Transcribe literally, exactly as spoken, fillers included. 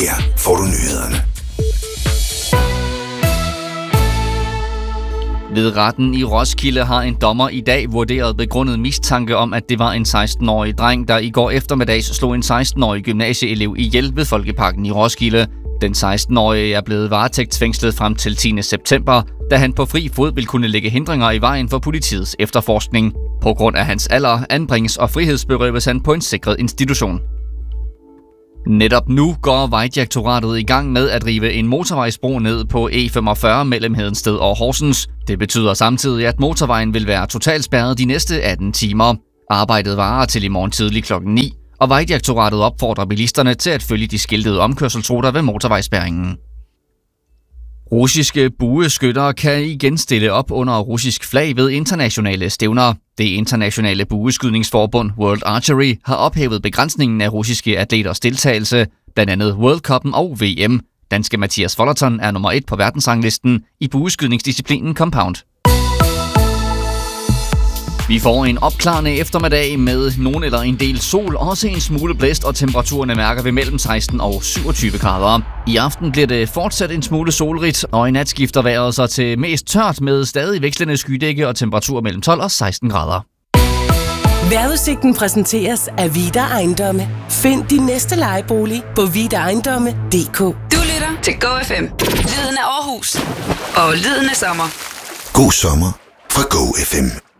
Her får du nyhederne. Ved retten i Roskilde har en dommer i dag vurderet begrundet mistanke om, at det var en seksten-årig dreng, der i går eftermiddags slog en seksten-årig gymnasieelev ihjel ved Folkeparken i Roskilde. Den seksten-årige er blevet varetægtsfængslet frem til tiende september, da han på fri fod vil kunne lægge hindringer i vejen for politiets efterforskning. På grund af hans alder anbringes og frihedsberøves han på en sikret institution. Netop nu går Vejdirektoratet i gang med at rive en motorvejsbro ned på E femogfyrre mellem Hedensted og Horsens. Det betyder samtidig, at motorvejen vil være totalt spærret de næste atten timer. Arbejdet varer til i morgen tidlig klokken ni, og Vejdirektoratet opfordrer bilisterne til at følge de skiltede omkørselsruter ved motorvejsspærringen. Russiske bueskyttere kan igen stille op under russisk flag ved internationale stævner. Det internationale bueskydningsforbund World Archery har ophævet begrænsningen af russiske atleters deltagelse, blandt andet World Cup'en og V M. Danske Mathias Follerton er nummer et på verdensranglisten i bueskydningsdisciplinen Compound. Vi får en opklarende eftermiddag med nogen eller en del sol, også en smule blæst, og temperaturerne mærker ved mellem seksten og syvogtyve grader. I aften bliver det fortsat en smule solrigt, og i nat skifter vejret sig til mest tørt med stadig vekslende skydække og temperatur mellem tolv og seksten grader. Vejrudsigten præsenteres af Vida Ejendomme. Find din næste lejebolig på vida ejendomme punktum d k. Du lytter til Go F M. Lyden af Aarhus. Og lyden af sommer. God sommer fra Go F M.